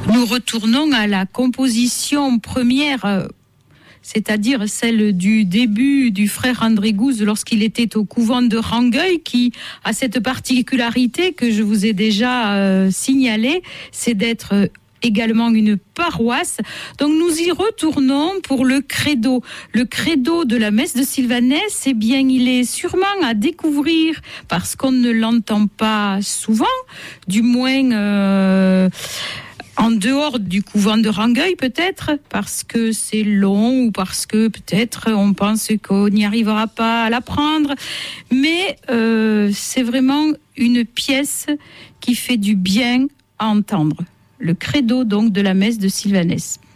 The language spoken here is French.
Nous retournons à la composition première, c'est-à-dire celle du début du frère André Gouze lorsqu'il était au couvent de Rangueil, qui a cette particularité que je vous ai déjà signalée, c'est d'être également une paroisse. Donc nous y retournons pour le credo. Le credo de la messe de Sylvanès, eh bien, il est sûrement à découvrir parce qu'on ne l'entend pas souvent, du moins en dehors du couvent de Rangueil peut-être, parce que c'est long ou parce que peut-être on pense qu'on n'y arrivera pas à l'apprendre. Mais c'est vraiment une pièce qui fait du bien à entendre. Le credo donc de la messe de Sylvanès.